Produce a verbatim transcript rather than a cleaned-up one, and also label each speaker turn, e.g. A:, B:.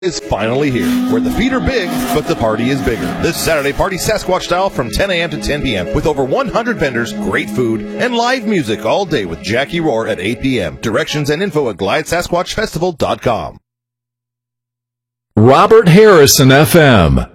A: is finally here, where the feet are big, but the party is bigger. This Saturday, party Sasquatch style from ten a.m. to ten p.m. with over one hundred vendors, great food, and live music all day with Jackie Rohr at eight p.m. Directions and info at Goliath Sasquatch Festival dot com.
B: Robert Harrison F M.